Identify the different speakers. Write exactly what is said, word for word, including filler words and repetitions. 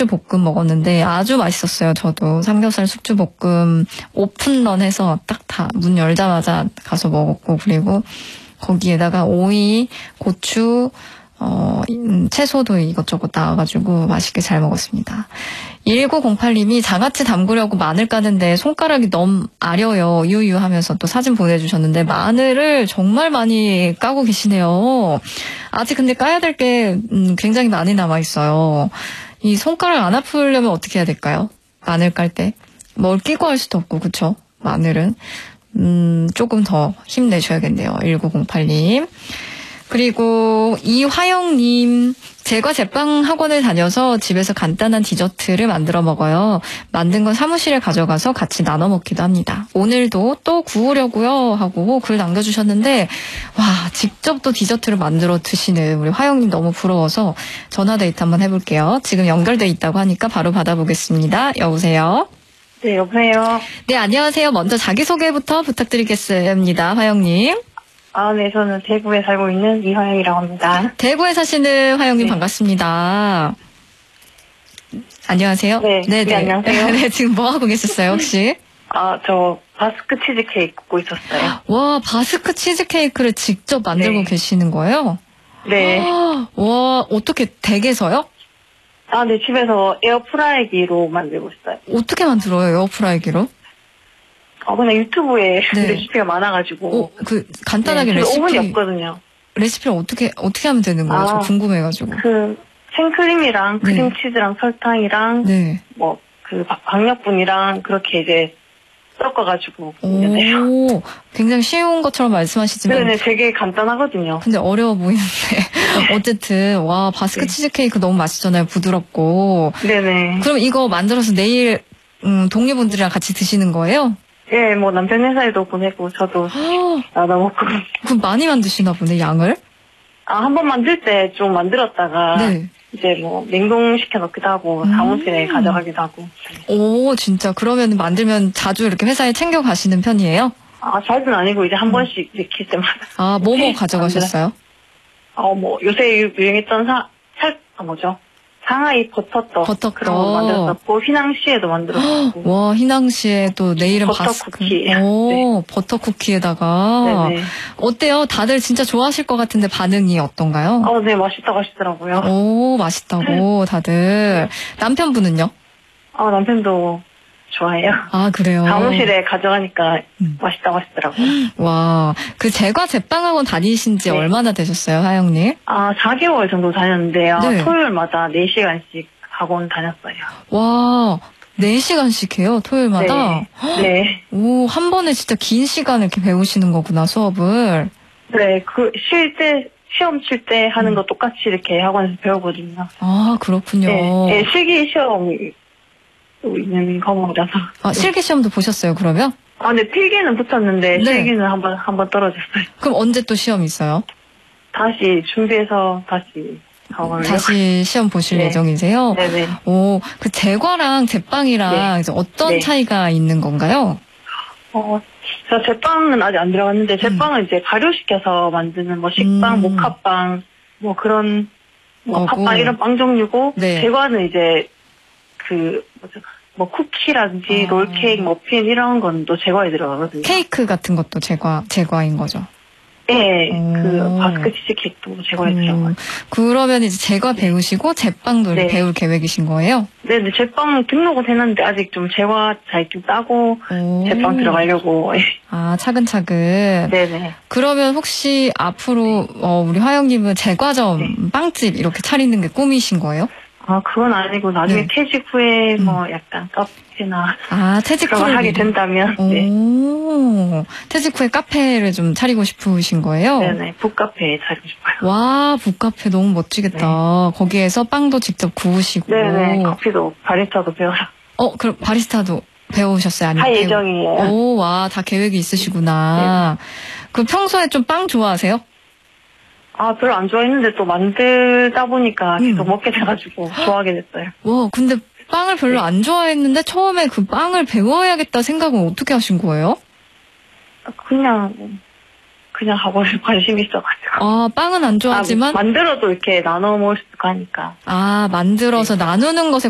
Speaker 1: 숙주볶음 먹었는데 아주 맛있었어요. 저도 삼겹살 숙주볶음 오픈런 해서 딱 다 문 열자마자 가서 먹었고, 그리고 거기에다가 오이, 고추, 어, 음, 채소도 이것저것 나와가지고 맛있게 잘 먹었습니다. 일구공팔님이 장아찌 담그려고 마늘 까는데 손가락이 너무 아려요. 유유 하면서 또 사진 보내주셨는데 마늘을 정말 많이 까고 계시네요. 아직 근데 까야 될 게 음, 굉장히 많이 남아있어요. 이 손가락 안 아프려면 어떻게 해야 될까요? 마늘 깔 때. 뭘 끼고 할 수도 없고, 그쵸? 마늘은. 음, 조금 더 힘내셔야겠네요. 일구공팔님. 그리고 이화영님, 제가 제빵 학원을 다녀서 집에서 간단한 디저트를 만들어 먹어요. 만든 건 사무실에 가져가서 같이 나눠 먹기도 합니다. 오늘도 또 구우려고요 하고 글 남겨주셨는데, 와, 직접 또 디저트를 만들어 드시는 우리 화영님 너무 부러워서 전화 데이트 한번 해볼게요. 지금 연결돼 있다고 하니까 바로 받아보겠습니다. 여보세요?
Speaker 2: 네, 여보세요?
Speaker 1: 네, 안녕하세요. 먼저 자기소개부터 부탁드리겠습니다. 화영님.
Speaker 2: 아, 네, 저는 대구에 살고 있는 이화영이라고 합니다.
Speaker 1: 대구에 사시는 화영님,
Speaker 2: 네.
Speaker 1: 반갑습니다. 안녕하세요.
Speaker 2: 네, 네, 네, 안녕하세요.
Speaker 1: 네, 지금 뭐 하고 계셨어요, 혹시?
Speaker 2: 아, 저 바스크 치즈케이크 굽고 있었어요.
Speaker 1: 와, 바스크 치즈케이크를 직접 만들고
Speaker 2: 네.
Speaker 1: 계시는 거예요?
Speaker 2: 네.
Speaker 1: 와, 어떻게 댁에서요?
Speaker 2: 아, 네, 집에서 에어프라이기로 만들고 있어요.
Speaker 1: 어떻게 만들어요, 에어프라이기로?
Speaker 2: 어, 그냥 유튜브에
Speaker 1: 네.
Speaker 2: 레시피가 많아가지고.
Speaker 1: 어, 그 간단하게
Speaker 2: 네,
Speaker 1: 레시피.
Speaker 2: 오븐이 없거든요.
Speaker 1: 레시피를 어떻게 어떻게 하면 되는 거예요? 저
Speaker 2: 아,
Speaker 1: 궁금해가지고.
Speaker 2: 그 생크림이랑
Speaker 1: 네.
Speaker 2: 크림치즈랑 설탕이랑
Speaker 1: 네.
Speaker 2: 뭐 그 박력분이랑 그렇게 이제 섞어가지고. 네.
Speaker 1: 오, 굉장히 쉬운 것처럼 말씀하시지만.
Speaker 2: 네, 되게 간단하거든요.
Speaker 1: 근데 어려워 보이는데. 어쨌든, 와, 바스크
Speaker 2: 네.
Speaker 1: 치즈케이크 너무 맛있잖아요. 부드럽고.
Speaker 2: 네네.
Speaker 1: 그럼 이거 만들어서 내일, 음, 동료분들이랑 같이 드시는 거예요?
Speaker 2: 예, 뭐 남편 회사에도 보내고 저도 나눠 먹고.
Speaker 1: 그럼 많이 만드시나 보네, 양을?
Speaker 2: 아, 한 번 만들 때 좀 만들었다가
Speaker 1: 네.
Speaker 2: 이제 뭐 냉동시켜 놓기도 하고
Speaker 1: 음.
Speaker 2: 사무실에 가져가기도 하고.
Speaker 1: 오, 진짜. 그러면 만들면 자주 이렇게 회사에 챙겨 가시는 편이에요?
Speaker 2: 아, 자주는 아니고 이제 한 번씩 익힐 때마다.
Speaker 1: 아, 뭐 뭐 가져가셨어요?
Speaker 2: 어, 뭐 요새 유행했던 사, 살, 아, 뭐죠? 상하이 버터떡.
Speaker 1: 버터떡.
Speaker 2: 그런 거 만들었었고, 휘낭시에도 만들었었고.
Speaker 1: 와, 휘낭시에 또 내일은
Speaker 2: 버터
Speaker 1: 바스크.
Speaker 2: 쿠키.
Speaker 1: 오, 버터 쿠키에다가.
Speaker 2: 네네.
Speaker 1: 어때요? 다들 진짜 좋아하실 것 같은데 반응이 어떤가요?
Speaker 2: 어, 네, 맛있다고 하시더라고요.
Speaker 1: 오, 맛있다고 다들. 남편분은요?
Speaker 2: 아, 남편도 좋아해요.
Speaker 1: 아, 그래요?
Speaker 2: 사무실에 가져가니까
Speaker 1: 음.
Speaker 2: 맛있다고 하시더라고요.
Speaker 1: 와, 그 제과 제빵학원 다니신 지
Speaker 2: 네.
Speaker 1: 얼마나 되셨어요, 하영님?
Speaker 2: 아, 사 개월 정도 다녔는데요.
Speaker 1: 네.
Speaker 2: 토요일마다 네 시간씩 학원 다녔어요.
Speaker 1: 와, 네 시간씩 해요, 토요일마다?
Speaker 2: 네. 네.
Speaker 1: 오, 한 번에 진짜 긴 시간 이렇게 배우시는 거구나, 수업을.
Speaker 2: 네, 그, 쉴 때, 시험 칠 때 하는 거 똑같이 이렇게 학원에서 배우거든요.
Speaker 1: 아, 그렇군요.
Speaker 2: 네, 네 실기 시험이 또 있는 과목이라서.
Speaker 1: 아, 실기 시험도 보셨어요, 그러면?
Speaker 2: 아, 근데 필기는 붙었는데,
Speaker 1: 네.
Speaker 2: 실기는 한 번, 한 번 떨어졌어요.
Speaker 1: 그럼 언제 또 시험 있어요?
Speaker 2: 다시 준비해서 다시 학원을.
Speaker 1: 다시 시험 보실
Speaker 2: 네.
Speaker 1: 예정이세요?
Speaker 2: 네네.
Speaker 1: 오, 그 제과랑 제빵이랑
Speaker 2: 네.
Speaker 1: 이제 어떤
Speaker 2: 네.
Speaker 1: 차이가 있는 건가요?
Speaker 2: 어, 저 제빵은 아직 안 들어갔는데, 제빵은 음. 이제 발효시켜서 만드는 뭐 식빵,
Speaker 1: 음.
Speaker 2: 모카빵, 뭐 그런, 뭐
Speaker 1: 어구.
Speaker 2: 팥빵 이런 빵 종류고,
Speaker 1: 네.
Speaker 2: 제과는 이제 그, 뭐죠, 뭐 쿠키라든지
Speaker 1: 아.
Speaker 2: 롤케이크, 머핀 이런 건 또 제과에 들어가거든요.
Speaker 1: 케이크 같은 것도 제과, 제과인 거죠?
Speaker 2: 네,
Speaker 1: 오.
Speaker 2: 그 바스크 치즈케이크도 제과에
Speaker 1: 음,
Speaker 2: 들어가요.
Speaker 1: 그러면 이제 제과 배우시고 제빵도
Speaker 2: 네.
Speaker 1: 배울 계획이신 거예요?
Speaker 2: 네, 근데 제빵 등록은 했는데 아직 좀 제과 잘 좀 따고
Speaker 1: 오.
Speaker 2: 제빵 들어가려고.
Speaker 1: 아, 차근차근.
Speaker 2: 네네.
Speaker 1: 그러면 혹시 앞으로 어, 우리 화영님은 제과점,
Speaker 2: 네.
Speaker 1: 빵집 이렇게 차리는 게 꿈이신 거예요?
Speaker 2: 아, 그건 아니고 나중에
Speaker 1: 네.
Speaker 2: 퇴직 후에 뭐 약간 카페나
Speaker 1: 아, 퇴직
Speaker 2: 그런 걸
Speaker 1: 후를
Speaker 2: 하게
Speaker 1: 미리.
Speaker 2: 된다면 네.
Speaker 1: 오, 퇴직 후에 카페를 좀 차리고 싶으신 거예요?
Speaker 2: 네네, 북카페 차리고 싶어요.
Speaker 1: 와, 북카페 너무 멋지겠다. 거기에서 빵도 직접 구우시고.
Speaker 2: 네네, 커피도 바리스타도 배워라.
Speaker 1: 어, 그럼 바리스타도 배우셨어요? 아니면
Speaker 2: 할
Speaker 1: 배우-
Speaker 2: 예정이에요.
Speaker 1: 오, 와, 다 계획이 있으시구나. 그럼 평소에 좀 빵 좋아하세요?
Speaker 2: 아, 별로 안 좋아했는데 또 만들다 보니까 계속
Speaker 1: 음.
Speaker 2: 먹게 돼가지고 좋아하게 됐어요.
Speaker 1: 와, 근데 빵을 별로
Speaker 2: 네.
Speaker 1: 안 좋아했는데 처음에 그 빵을 배워야겠다 생각은 어떻게 하신 거예요?
Speaker 2: 그냥 그냥 하고 관심 있어가지고.
Speaker 1: 아, 빵은 안 좋아하지만
Speaker 2: 아, 만들어도 이렇게 나눠 먹을 수 있고 하니까.
Speaker 1: 아, 만들어서 나누는 것에